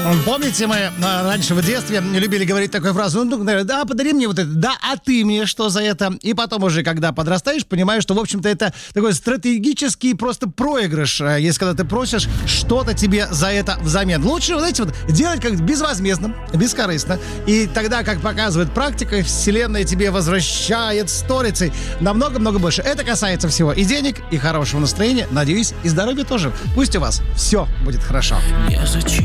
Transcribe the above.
Помните, мы раньше в детстве любили говорить такую фразу: ну, да, подари мне вот это, да, а ты мне что за это? И потом уже, когда подрастаешь, понимаешь, что, в общем-то, это такой стратегический просто проигрыш, если когда ты просишь что-то тебе за это взамен. Лучше, знаете, вот делать как безвозмездно, бескорыстно. И тогда, как показывает практика, вселенная тебе возвращает сторицей намного-много больше. Это касается всего: и денег, и хорошего настроения, надеюсь, и здоровья тоже. Пусть у вас все будет хорошо. Незачем